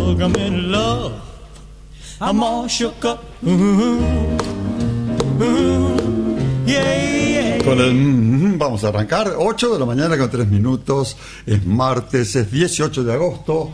dog, I'm in love. I'm all shook up. Yeah, yeah. Con el vamos a arrancar 8 de la mañana con 3 minutos. Es martes, es 18 de agosto.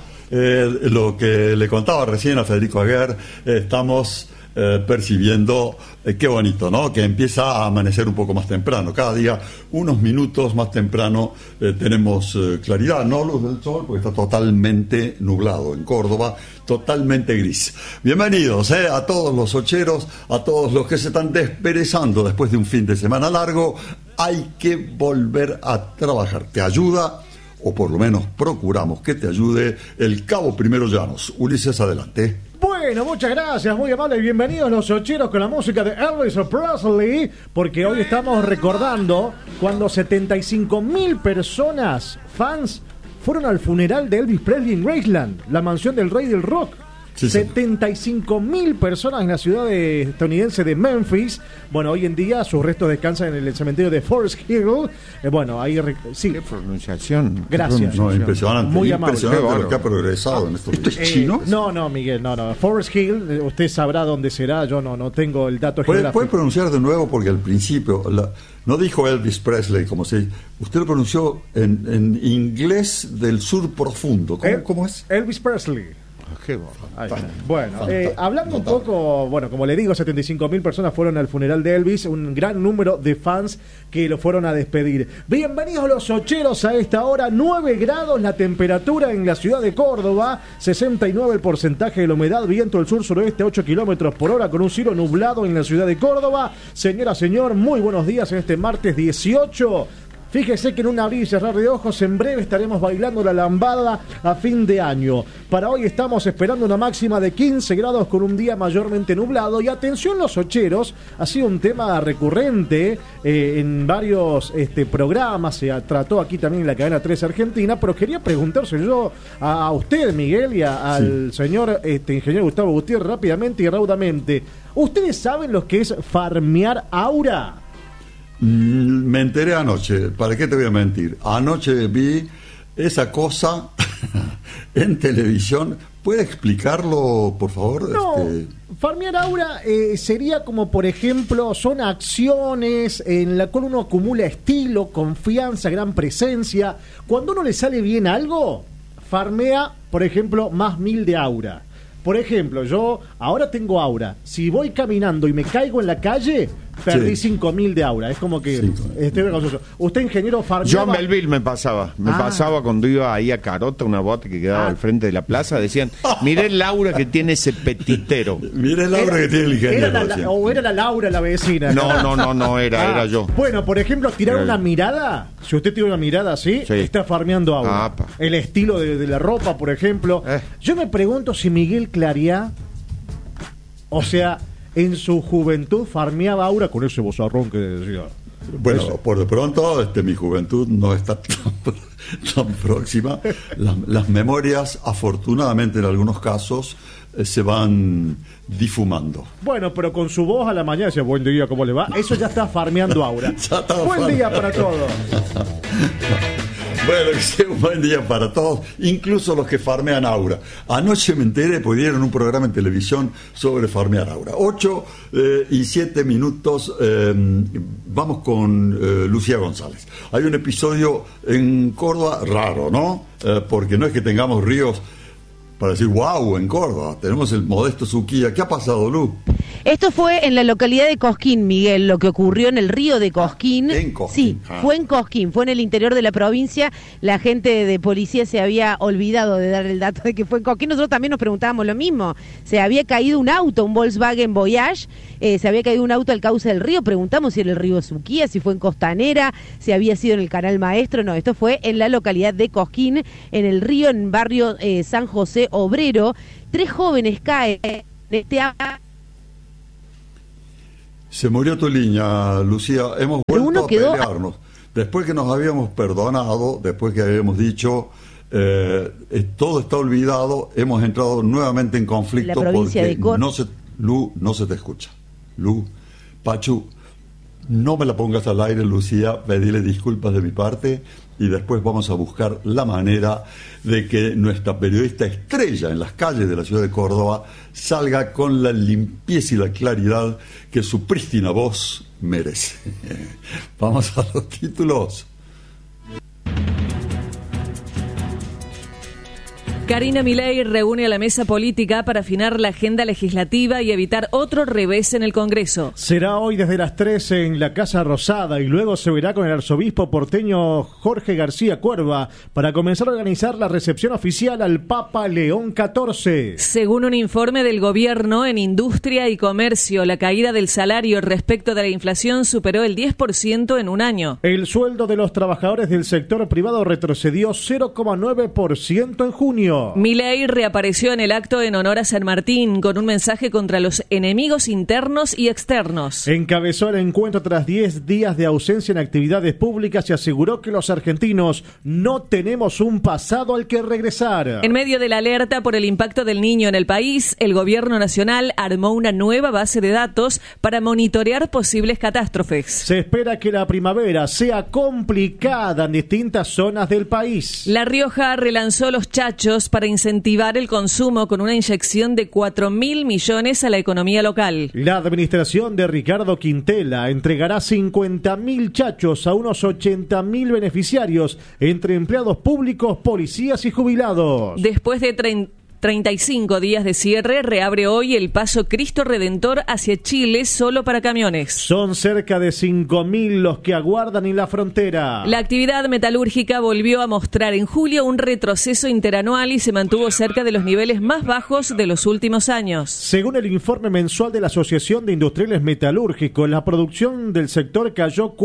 Lo que le contaba recién a Federico Aguer, estamos percibiendo, qué bonito, ¿no? Que empieza a amanecer un poco más temprano. Cada día, unos minutos más temprano, tenemos claridad, no luz del sol, porque está totalmente nublado en Córdoba, totalmente gris. Bienvenidos a todos los ocheros, a todos los que se están desperezando después de un fin de semana largo. Hay que volver a trabajar. ¿Te ayuda? O por lo menos procuramos que te ayude el Cabo Primero Llanos. Ulises, adelante. Bueno, muchas gracias, muy amable y bienvenidos los ocheros con la música de Elvis Presley, porque hoy estamos recordando cuando 75.000 personas, fans, fueron al funeral de Elvis Presley en Graceland, la mansión del rey del rock. Sí, 75.000 personas en la ciudad estadounidense de Memphis. Bueno, hoy en día sus restos descansan en el cementerio de Forest Hill. Bueno, ahí sí. Qué pronunciación. Gracias. No, impresionante. Muy amable. Impresionante lo que ha progresado en estos días. ¿Chinos? No, Miguel, no. Forest Hill, usted sabrá dónde será. Yo no tengo el dato geográfico. ¿Puede pronunciar de nuevo? Porque al principio no dijo Elvis Presley, como si usted lo pronunció en inglés del sur profundo. ¿Cómo es? Elvis Presley. Qué bueno, hablando un poco, bueno, como le digo, 75.000 personas fueron al funeral de Elvis, un gran número de fans que lo fueron a despedir. Bienvenidos los ocheros a esta hora, 9 grados la temperatura en la ciudad de Córdoba, 69 el porcentaje de la humedad, viento del sur-suroeste 8 kilómetros por hora, con un cielo nublado en la ciudad de Córdoba. Señora, señor, muy buenos días en este martes 18. Fíjese que en un abrir y cerrar de ojos, en breve estaremos bailando la lambada a fin de año. Para hoy estamos esperando una máxima de 15 grados con un día mayormente nublado. Y atención los ocheros, ha sido un tema recurrente en varios programas, se trató aquí también en la cadena 3 Argentina, pero quería preguntarse yo a usted, Miguel, y al señor ingeniero Gustavo Gutiérrez rápidamente y raudamente. ¿Ustedes saben lo que es farmear aura? Me enteré anoche, ¿para qué te voy a mentir? Anoche vi esa cosa en televisión. ¿Puede explicarlo, por favor? No, farmear aura sería como, por ejemplo, son acciones en la cual uno acumula estilo, confianza, gran presencia. Cuando uno le sale bien algo, farmea, por ejemplo, más 1000 de aura. Por ejemplo, yo ahora tengo aura. Si voy caminando y me caigo en la calle, perdí 5.000 de aura. Es como que estoy vergonzoso. Usted, ingeniero, farmeaba... Yo en Belleville me pasaba cuando iba ahí a Carota, una bota que quedaba al frente de la plaza, decían, miré el aura que tiene ese petitero. Miré el aura que tiene el ingeniero. Era la Laura, la vecina. No, era yo. Bueno, por ejemplo, tirar una mirada. Si usted tira una mirada así, está farmeando aura. El estilo de la ropa, por ejemplo. Yo me pregunto si Miguel Clariá, o sea, en su juventud farmeaba aura con ese vozarrón que decía. Bueno, por de pronto mi juventud no está tan próxima. Las memorias, afortunadamente en algunos casos, se van difumando. Bueno, pero con su voz a la mañana decía, buen día, ¿cómo le va? Eso ya está farmeando aura. Buen día para todos. Bueno, que sea un buen día para todos, incluso los que farmean aura. Anoche me enteré, porque dieron un programa en televisión sobre farmear aura. 8:07 minutos, vamos con Lucía González. Hay un episodio en Córdoba raro, ¿no? Porque no es que tengamos ríos para decir, wow, en Córdoba tenemos el modesto Suquía. ¿Qué ha pasado, Lu? Esto fue en la localidad de Cosquín, Miguel, lo que ocurrió en el río de Cosquín. En Cosquín. Sí, fue en Cosquín, fue en el interior de la provincia. La gente de policía se había olvidado de dar el dato de que fue en Cosquín. Nosotros también nos preguntábamos lo mismo. Se había caído un auto, un Volkswagen Voyage, se había caído un auto al cauce del río. Preguntamos si era el río Suquía, si fue en Costanera, si había sido en el Canal Maestro. No, esto fue en la localidad de Cosquín, en el río, en barrio San José Obrero. 3 jóvenes caen en este agua. Se murió tu línea, Lucía. Hemos vuelto a pelearnos. Después que nos habíamos perdonado, después que habíamos dicho todo está olvidado, hemos entrado nuevamente en conflicto porque no se te escucha. Lu, Pachu, no me la pongas al aire, Lucía, pedile disculpas de mi parte. y después vamos a buscar la manera de que nuestra periodista estrella en las calles de la ciudad de Córdoba salga con la limpieza y la claridad que su prístina voz merece. Vamos a los títulos. Karina Milei reúne a la mesa política para afinar la agenda legislativa y evitar otro revés en el Congreso. Será hoy desde las 13 en la Casa Rosada y luego se verá con el arzobispo porteño Jorge García Cuerva para comenzar a organizar la recepción oficial al Papa León XIV. Según un informe del gobierno, en industria y comercio, la caída del salario respecto de la inflación superó el 10% en un año. El sueldo de los trabajadores del sector privado retrocedió 0,9% en junio. Milei reapareció en el acto en honor a San Martín con un mensaje contra los enemigos internos y externos. Encabezó el encuentro tras 10 días de ausencia en actividades públicas y aseguró que los argentinos no tenemos un pasado al que regresar. En medio de la alerta por el impacto del niño en el país, el gobierno nacional armó una nueva base de datos para monitorear posibles catástrofes. Se espera que la primavera sea complicada en distintas zonas del país. La Rioja relanzó los chachos para incentivar el consumo con una inyección de 4.000 millones a la economía local. La administración de Ricardo Quintela entregará 50.000 chachos a unos 80.000 beneficiarios entre empleados públicos, policías y jubilados. Después de 35 días de cierre, reabre hoy el paso Cristo Redentor hacia Chile solo para camiones. Son cerca de 5.000 los que aguardan en la frontera. La actividad metalúrgica volvió a mostrar en julio un retroceso interanual y se mantuvo cerca de los niveles más bajos de los últimos años. Según el informe mensual de la Asociación de Industriales Metalúrgicos, la producción del sector cayó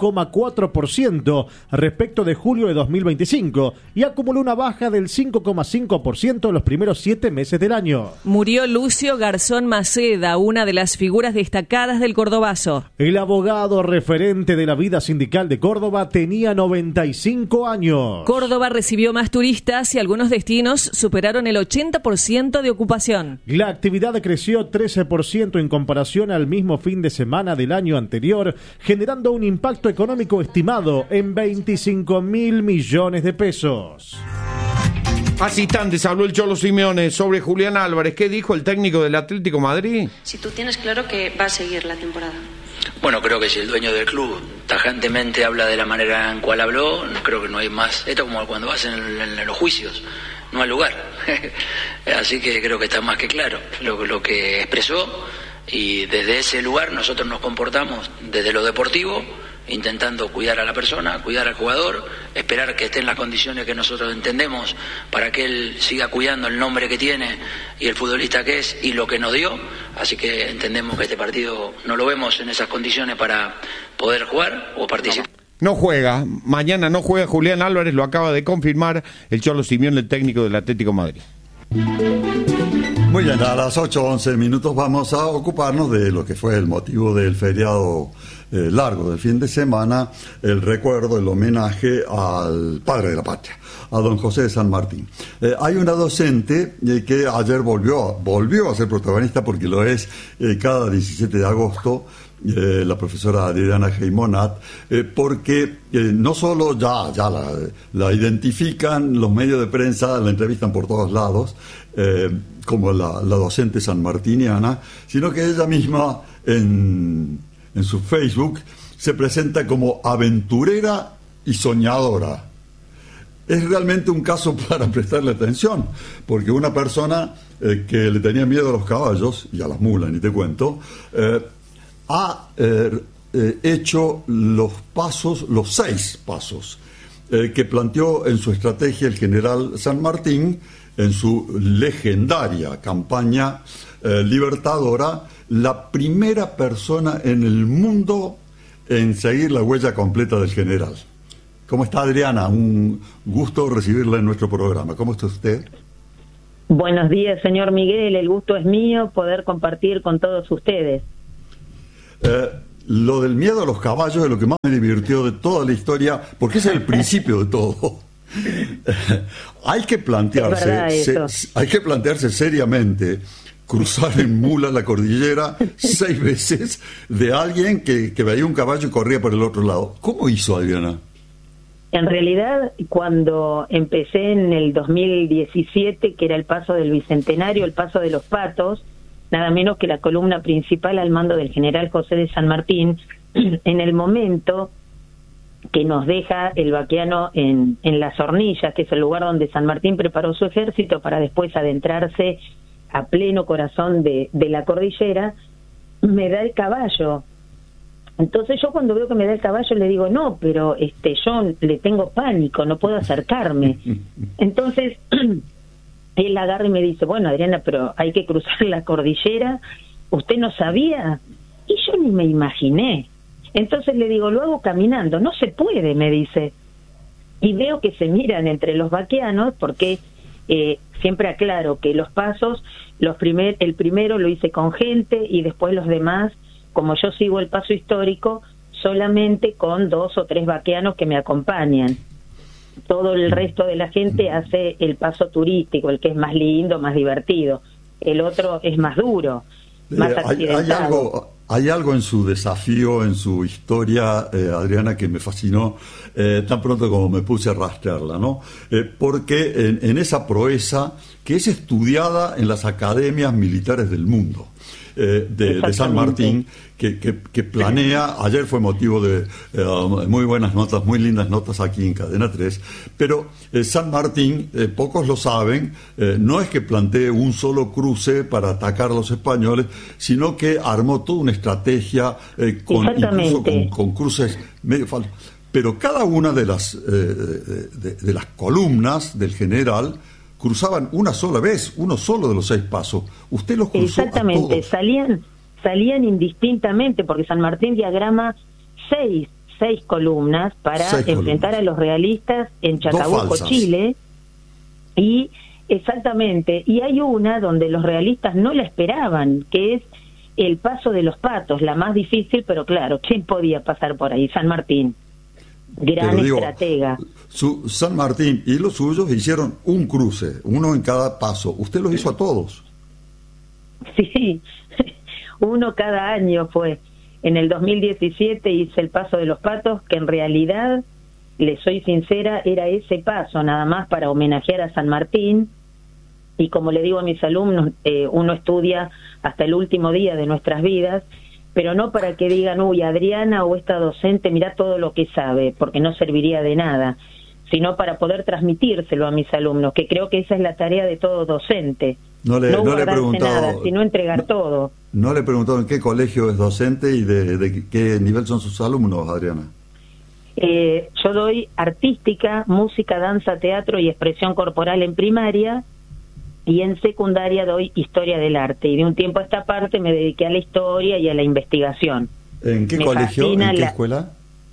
4,4% respecto de julio de 2025 y acumuló una baja del 5,5% en los primeros 7 meses del año. Murió Lucio Garzón Maceda, una de las figuras destacadas del cordobazo. El abogado referente de la vida sindical de Córdoba tenía 95 años. Córdoba recibió más turistas y algunos destinos superaron el 80% de ocupación. La actividad creció 13% en comparación al mismo fin de semana del año anterior, generando un impacto económico estimado en 25.000 millones de pesos. Hace instantes habló el Cholo Simeone sobre Julián Álvarez. ¿Qué dijo el técnico del Atlético Madrid? Si tú tienes claro que va a seguir la temporada. Bueno, creo que si el dueño del club tajantemente habla de la manera en cual habló, creo que no hay más. Esto es como cuando vas en los juicios, no hay lugar. Así que creo que está más que claro lo que expresó, y desde ese lugar nosotros nos comportamos desde lo deportivo, intentando cuidar a la persona, cuidar al jugador, esperar que esté en las condiciones que nosotros entendemos para que él siga cuidando el nombre que tiene y el futbolista que es y lo que nos dio. Así que entendemos que este partido no lo vemos en esas condiciones para poder jugar o participar. No juega, mañana no juega Julián Álvarez, lo acaba de confirmar el Cholo Simeone, el técnico del Atlético de Madrid. Muy bien, a las 8:11 minutos vamos a ocuparnos de lo que fue el motivo del feriado largo del fin de semana, el recuerdo, el homenaje al padre de la patria, a don José de San Martín. Hay una docente que ayer volvió a ser protagonista, porque lo es cada 17 de agosto, la profesora Adriana Heimonat, porque no solo ya la identifican los medios de prensa, la entrevistan por todos lados, como la docente sanmartiniana, sino que ella misma en su Facebook se presenta como aventurera y soñadora. Es realmente un caso para prestarle atención, porque una persona que le tenía miedo a los caballos y a las mulas, ni te cuento, ha hecho los 6 pasos que planteó en su estrategia el general San Martín en su legendaria campaña libertadora, la primera persona en el mundo en seguir la huella completa del general. ¿Cómo está, Adriana? Un gusto recibirla en nuestro programa. ¿Cómo está usted? Buenos días, señor Miguel. El gusto es mío poder compartir con todos ustedes. Lo del miedo a los caballos es lo que más me divirtió de toda la historia, porque es el principio de todo. Hay que plantearse seriamente cruzar en mula la cordillera 6 veces de alguien que veía un caballo y corría por el otro lado. ¿Cómo hizo, Adriana? En realidad, cuando empecé en el 2017, que era el paso del Bicentenario, el paso de los Patos, nada menos que la columna principal al mando del general José de San Martín, en el momento que nos deja el Baqueano en Las Hornillas, que es el lugar donde San Martín preparó su ejército para después adentrarse a pleno corazón de la cordillera, me da el caballo. Entonces yo cuando veo que me da el caballo le digo, no, pero yo le tengo pánico, no puedo acercarme. Entonces él agarra y me dice, bueno, Adriana, pero hay que cruzar la cordillera, ¿usted no sabía? Y yo ni me imaginé. Entonces le digo, lo hago caminando. No se puede, me dice. Y veo que se miran entre los vaqueanos, porque siempre aclaro que los pasos, el primero lo hice con gente y después los demás, como yo sigo el paso histórico, solamente con 2 o 3 vaqueanos que me acompañan. Todo el resto de la gente hace el paso turístico, el que es más lindo, más divertido. El otro es más duro, más accidentado. Hay algo en su desafío, en su historia, Adriana, que me fascinó tan pronto como me puse a rastrearla, ¿no? Porque en esa proeza que es estudiada en las academias militares del mundo, de San Martín, que planea, ayer fue motivo de muy buenas notas, muy lindas notas aquí en Cadena 3, pero San Martín, pocos lo saben, no es que plantee un solo cruce para atacar a los españoles, sino que armó toda una estrategia incluso con cruces medio falsos. Pero cada una de las columnas del general cruzaban una sola vez, uno solo de los 6 pasos. Usted los cruzó exactamente, a todos. salían indistintamente, porque San Martín diagrama 6 columnas para enfrentar a los realistas en Chacabuco, Chile, y exactamente, y hay una donde los realistas no la esperaban, que es el paso de los Patos, la más difícil, pero claro, ¿quién podía pasar por ahí? San Martín, gran estratega. San Martín y los suyos hicieron un cruce, uno en cada paso. ¿Usted los hizo a todos? Sí, uno cada año fue. En el 2017 hice el paso de los Patos, que en realidad, le soy sincera, era ese paso nada más para homenajear a San Martín. Y como le digo a mis alumnos, uno estudia hasta el último día de nuestras vidas, pero no para que digan, uy, Adriana o esta docente, mirá todo lo que sabe, porque no serviría de nada, sino para poder transmitírselo a mis alumnos, que creo que esa es la tarea de todo docente. No le he preguntado nada, sino entregar todo. No le he preguntado en qué colegio es docente y de qué nivel son sus alumnos, Adriana. Yo doy artística, música, danza, teatro y expresión corporal en primaria, y en secundaria doy historia del arte. Y de un tiempo a esta parte me dediqué a la historia y a la investigación. ¿En qué colegio? ¿En qué escuela?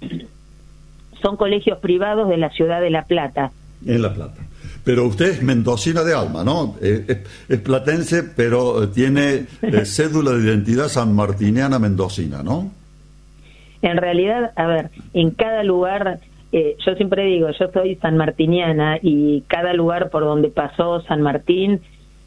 Son colegios privados de la ciudad de La Plata. En La Plata. Pero usted es mendocina de alma, ¿no? Es platense, pero tiene cédula de identidad sanmartiniana mendocina, ¿no? En realidad, a ver, en cada lugar, yo siempre digo, yo soy sanmartiniana, y cada lugar por donde pasó San Martín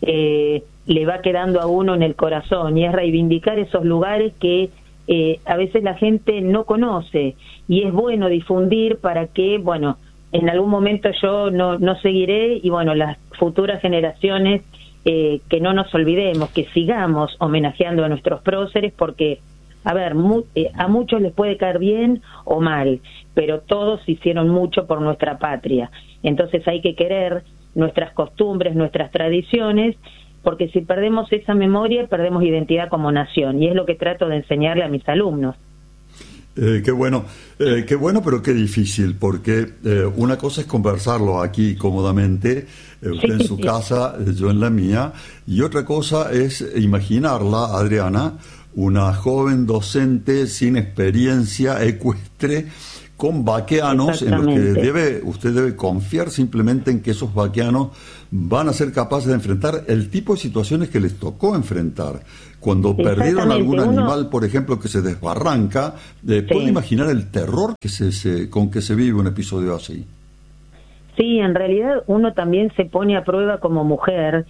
le va quedando a uno en el corazón, y es reivindicar esos lugares que a veces la gente no conoce, y es bueno difundir para que, bueno, en algún momento yo no seguiré, y bueno, las futuras generaciones, que no nos olvidemos, que sigamos homenajeando a nuestros próceres, porque, a ver, a muchos les puede caer bien o mal, pero todos hicieron mucho por nuestra patria. Entonces hay que querer nuestras costumbres, nuestras tradiciones, porque si perdemos esa memoria, perdemos identidad como nación, y es lo que trato de enseñarle a mis alumnos. Qué bueno, pero qué difícil, porque una cosa es conversarlo aquí cómodamente, usted en su casa, yo en la mía, y otra cosa es imaginarla, Adriana, una joven docente sin experiencia ecuestre, con vaqueanos en los que usted debe confiar simplemente en que esos vaqueanos van a ser capaces de enfrentar el tipo de situaciones que les tocó enfrentar. Cuando perdieron algún animal, por ejemplo, que se desbarranca, ¿puede imaginar el terror con que se vive un episodio así? Sí, en realidad uno también se pone a prueba como mujer,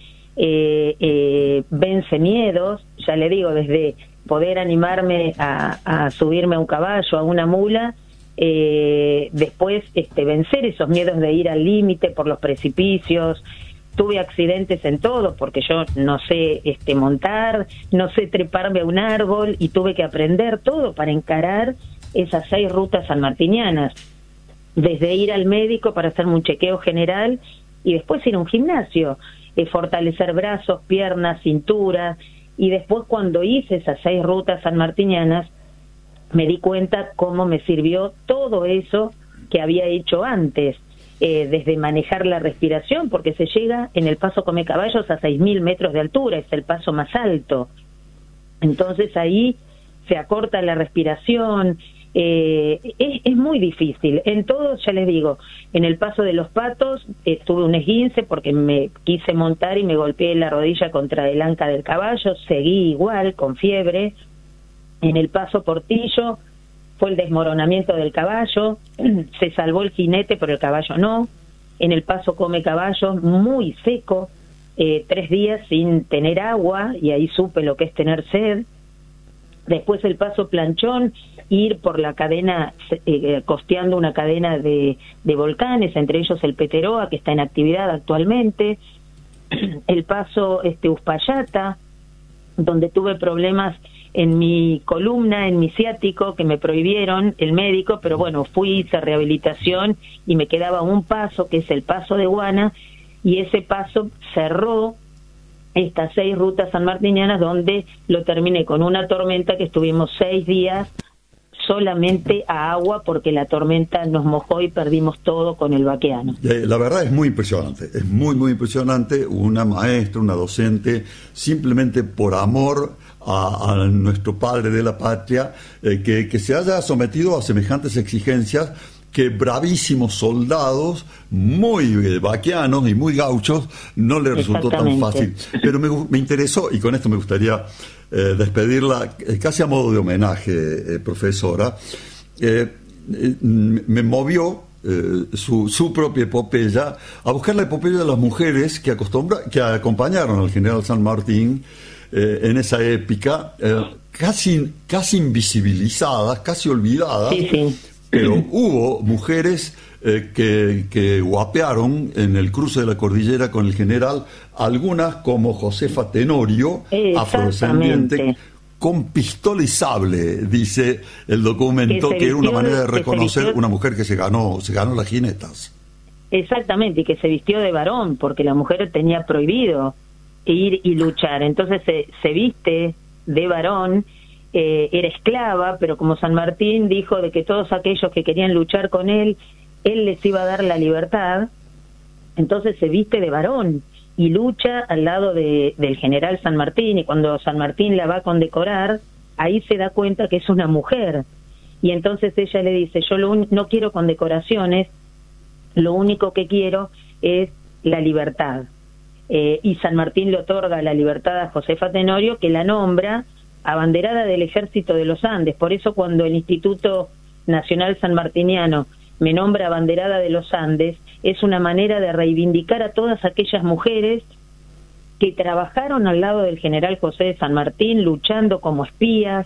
vence miedos, ya le digo, desde poder animarme a subirme a un caballo, a una mula, después vencer esos miedos de ir al límite por los precipicios. Tuve accidentes en todo, porque yo no sé montar, no sé treparme a un árbol, y tuve que aprender todo para encarar esas 6 rutas sanmartinianas. Desde ir al médico para hacerme un chequeo general y después ir a un gimnasio, fortalecer brazos, piernas, cintura. Y después, cuando hice esas 6 rutas sanmartinianas, me di cuenta cómo me sirvió todo eso que había hecho antes. Desde manejar la respiración, porque se llega en el paso Come Caballos a 6.000 metros de altura, es el paso más alto. Entonces ahí se acorta la respiración, es muy difícil. En todo, ya les digo, en el paso de los Patos tuve un esguince porque me quise montar y me golpeé la rodilla contra el anca del caballo, seguí igual, con fiebre. En el paso Portillo fue el desmoronamiento del caballo, se salvó el jinete, pero el caballo no. En el paso Come Caballos, muy seco, 3 días sin tener agua, y ahí supe lo que es tener sed. Después el paso Planchón, ir por la cadena, costeando una cadena de volcanes, entre ellos el Peteroa, que está en actividad actualmente. El paso Uspallata, donde tuve problemas en mi columna, en mi ciático, que me prohibieron el médico, pero bueno, fui, hice rehabilitación y me quedaba un paso, que es el paso de Guana, y ese paso cerró estas 6 rutas sanmartinianas, donde lo terminé con una tormenta que estuvimos 6 días solamente a agua, porque la tormenta nos mojó y perdimos todo con el Baqueano. La verdad es muy impresionante, es muy, muy impresionante. Una maestra, una docente, simplemente por amor a nuestro padre de la patria, que se haya sometido a semejantes exigencias, que bravísimos soldados, muy vaqueanos y muy gauchos, no le resultó tan fácil. Pero me interesó, y con esto me gustaría despedirla casi a modo de homenaje, profesora. Me movió su propia epopeya a buscar la epopeya de las mujeres que acompañaron al general San Martín en esa épica, casi invisibilizadas, casi olvidadas. Sí. Pero hubo mujeres que guapearon en el cruce de la cordillera con el general, algunas como Josefa Tenorio, afrodescendiente, con pistola y sable, dice el documento, que era una manera de reconocer una mujer que se ganó las jinetas. Exactamente, y que se vistió de varón, porque la mujer tenía prohibido ir y luchar. Entonces se viste de varón. Era esclava, pero como San Martín dijo de que todos aquellos que querían luchar con él les iba a dar la libertad, entonces se viste de varón y lucha al lado del general San Martín, y cuando San Martín la va a condecorar, ahí se da cuenta que es una mujer, y entonces ella le dice: yo no quiero condecoraciones, lo único que quiero es la libertad. Y San Martín le otorga la libertad a Josefa Tenorio, que la nombra abanderada del Ejército de los Andes. Por eso, cuando el Instituto Nacional Sanmartiniano me nombra abanderada de los Andes, es una manera de reivindicar a todas aquellas mujeres que trabajaron al lado del general José de San Martín, luchando como espías,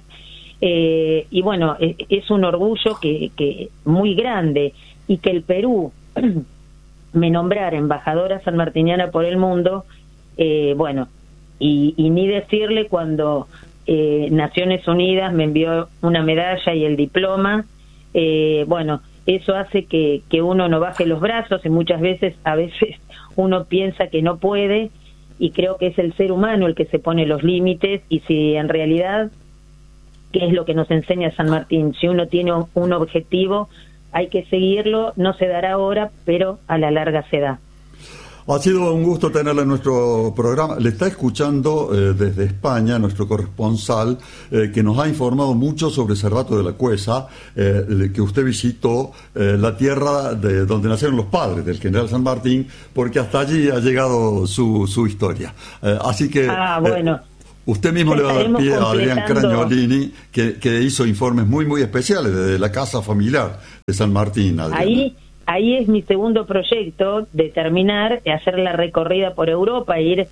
y bueno, es un orgullo que muy grande, y que el Perú me nombrara embajadora sanmartiniana por el mundo, bueno, y ni decirle cuando Naciones Unidas me envió una medalla y el diploma. Bueno, eso hace que uno no baje los brazos, y muchas veces, a veces uno piensa que no puede, y creo que es el ser humano el que se pone los límites. Y si en realidad, ¿qué es lo que nos enseña San Martín? Si uno tiene un objetivo, hay que seguirlo. No se dará ahora, pero a la larga se da. Ha sido un gusto tenerla en nuestro programa. Le está escuchando desde España nuestro corresponsal, que nos ha informado mucho sobre Cervato de la Cuesta, que usted visitó la tierra de donde nacieron los padres del general San Martín, porque hasta allí ha llegado su historia. Así que bueno, usted mismo le va a dar pie a Adrián Cragnolini, que hizo informes muy, muy especiales desde la casa familiar de San Martín. Adriana. Ahí es mi segundo proyecto, de terminar, de hacer la recorrida por Europa, ir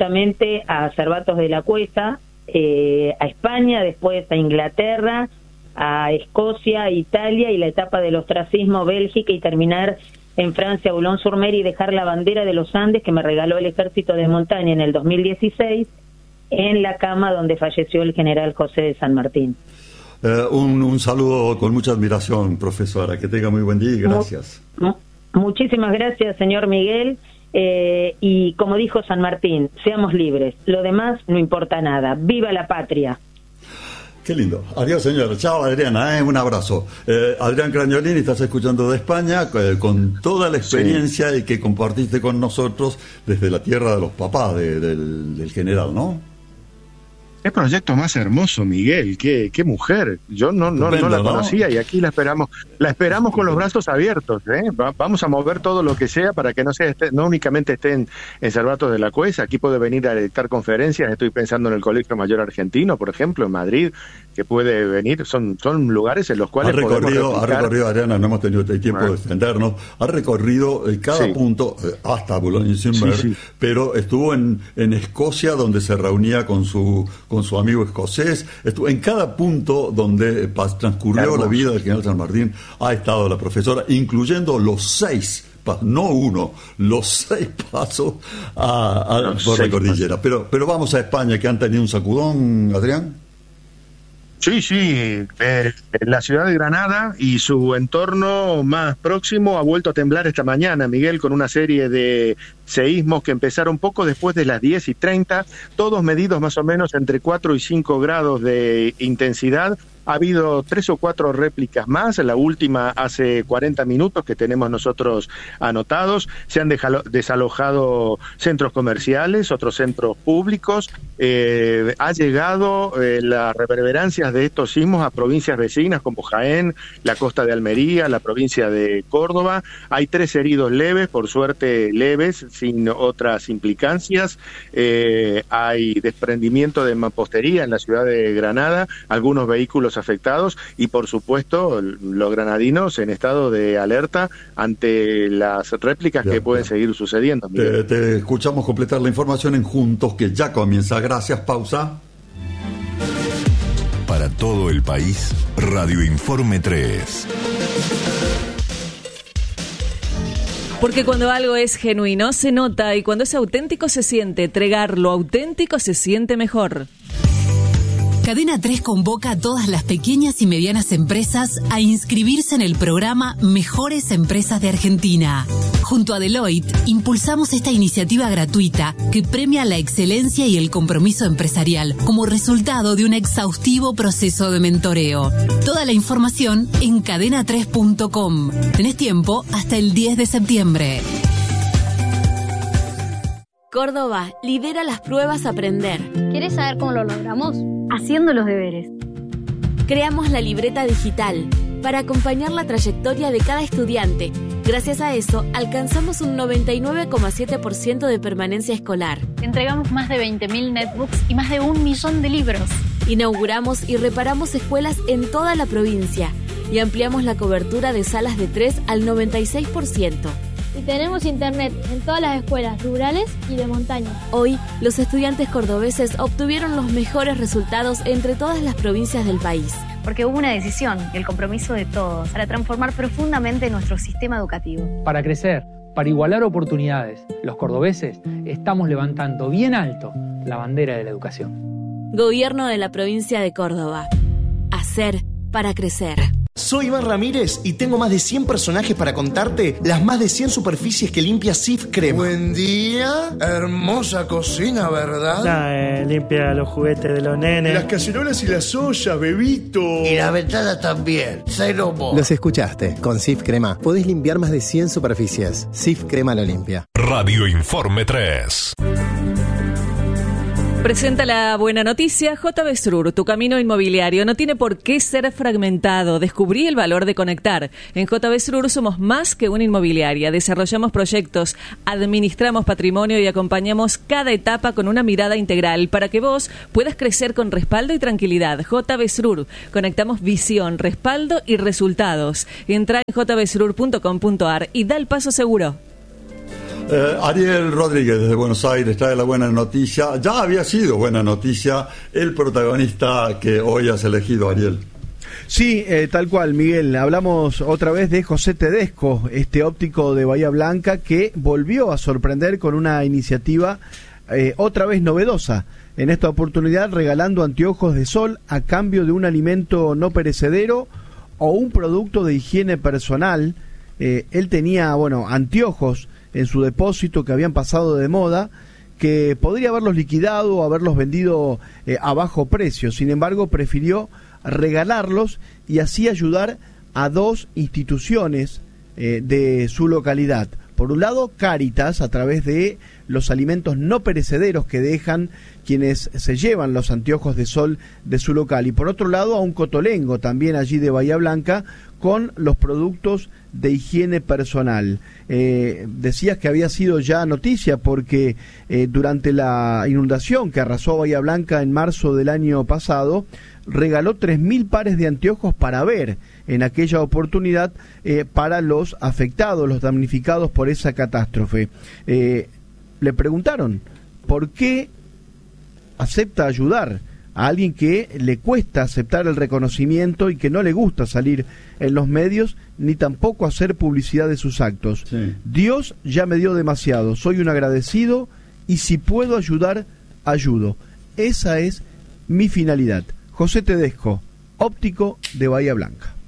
justamente a Cervatos de la Cuesta, a España, después a Inglaterra, a Escocia, Italia y la etapa del ostracismo, Bélgica, y terminar en Francia, Boulogne-sur-Mer, y dejar la bandera de los Andes que me regaló el Ejército de Montaña en el 2016 en la cama donde falleció el general José de San Martín. Un saludo con mucha admiración, profesora. Que tenga muy buen día y gracias. Muchísimas gracias, señor Miguel. Y como dijo San Martín, seamos libres. Lo demás no importa nada. ¡Viva la patria! Qué lindo. Adiós, señor. Chao, Adriana. Un abrazo. Adrián Cragnolini, estás escuchando de España con toda la experiencia que compartiste con nosotros desde la tierra de los papás del general, ¿no? Qué proyecto más hermoso, Miguel, qué mujer. Yo no la conocía, y aquí la esperamos con los brazos abiertos, ¿eh? Vamos a mover todo lo que sea para que no únicamente estén en Cervatos de la Cuesta. Aquí puede venir a dictar conferencias. Estoy pensando en el Colegio Mayor Argentino, por ejemplo, en Madrid, que puede venir. Son lugares en los cuales ha recorrido, Adriana, no hemos tenido tiempo de extendernos, ha recorrido cada punto hasta Boulogne-sur-Mer, pero estuvo en Escocia, donde se reunía con su amigo escocés. En cada punto donde transcurrió la vida del general San Martín ha estado la profesora, incluyendo los 6, no uno, los 6 pasos por la cordillera. Pero vamos a España, que han tenido un sacudón, Adrián. Sí, la ciudad de Granada y su entorno más próximo ha vuelto a temblar esta mañana, Miguel, con una serie de seísmos que empezaron poco después de las 10:30, todos medidos más o menos entre 4 y 5 grados de intensidad. Ha habido 3 o 4 réplicas más, la última hace 40 minutos que tenemos nosotros anotados. Se han desalojado centros comerciales, otros centros públicos. Ha llegado las reverberancias de estos sismos a provincias vecinas como Jaén, la costa de Almería, la provincia de Córdoba. Hay 3 heridos leves, por suerte leves, sin otras implicancias. Hay desprendimiento de mampostería en la ciudad de Granada, algunos vehículos afectados, y por supuesto los granadinos en estado de alerta ante las réplicas que pueden seguir sucediendo. Te escuchamos completar la información en Juntos, que ya comienza. Gracias, pausa. Para todo el país, Radio Informe 3. Porque cuando algo es genuino se nota, y cuando es auténtico se siente. Entregar lo auténtico se siente mejor. Cadena 3 convoca a todas las pequeñas y medianas empresas a inscribirse en el programa Mejores Empresas de Argentina. Junto a Deloitte, impulsamos esta iniciativa gratuita que premia la excelencia y el compromiso empresarial como resultado de un exhaustivo proceso de mentoreo. Toda la información en cadena3.com. Tenés tiempo hasta el 10 de septiembre. Córdoba lidera las pruebas Aprender. ¿Quieres saber cómo lo logramos? Haciendo los deberes. Creamos la libreta digital para acompañar la trayectoria de cada estudiante. Gracias a eso, alcanzamos un 99,7% de permanencia escolar. Entregamos más de 20.000 netbooks y más de 1 millón de libros. Inauguramos y reparamos escuelas en toda la provincia y ampliamos la cobertura de salas de 3 al 96%. Y tenemos internet en todas las escuelas rurales y de montaña. Hoy, los estudiantes cordobeses obtuvieron los mejores resultados entre todas las provincias del país. Porque hubo una decisión y el compromiso de todos para transformar profundamente nuestro sistema educativo. Para crecer, para igualar oportunidades, los cordobeses estamos levantando bien alto la bandera de la educación. Gobierno de la provincia de Córdoba. Hacer para crecer. Soy Iván Ramírez y tengo más de 100 personajes para contarte las más de 100 superficies que limpia Cif Crema. Buen día, hermosa cocina, ¿verdad? Limpia los juguetes de los nenes. Las cacerolas y las ollas, bebito. Y la ventana también, cero mo. Los escuchaste, con Cif Crema podés limpiar más de 100 superficies. Cif Crema lo limpia. Radio Informe 3. Presenta la buena noticia. JB Srur, tu camino inmobiliario no tiene por qué ser fragmentado. Descubrí el valor de conectar. En JB Srur somos más que una inmobiliaria. Desarrollamos proyectos, administramos patrimonio y acompañamos cada etapa con una mirada integral para que vos puedas crecer con respaldo y tranquilidad. JB Srur. Conectamos visión, respaldo y resultados. Entra en jbsrur.com.ar y da el paso seguro. Ariel Rodríguez desde Buenos Aires trae la buena noticia. Ya había sido buena noticia el protagonista que hoy has elegido, Ariel. Sí, tal cual, Miguel. Hablamos otra vez de José Tedesco, este óptico de Bahía Blanca que volvió a sorprender con una iniciativa otra vez novedosa. En esta oportunidad regalando anteojos de sol a cambio de un alimento no perecedero o un producto de higiene personal. Él tenía, anteojos en su depósito que habían pasado de moda, que podría haberlos liquidado o haberlos vendido a bajo precio. Sin embargo, prefirió regalarlos y así ayudar a dos instituciones de su localidad. Por un lado, Cáritas, a través de los alimentos no perecederos que dejan quienes se llevan los anteojos de sol de su local. Y por otro lado, a un cotolengo, también allí de Bahía Blanca, con los productos de higiene personal. Decías que había sido ya noticia porque durante la inundación que arrasó Bahía Blanca en marzo del año pasado, regaló 3.000 pares de anteojos para ver en aquella oportunidad para los afectados, los damnificados por esa catástrofe. Le preguntaron por qué acepta ayudar a alguien que le cuesta aceptar el reconocimiento y que no le gusta salir en los medios ni tampoco hacer publicidad de sus actos. Sí. Dios ya me dio demasiado, soy un agradecido y si puedo ayudar, ayudo. Esa es mi finalidad. José Tedesco, óptico de Bahía Blanca.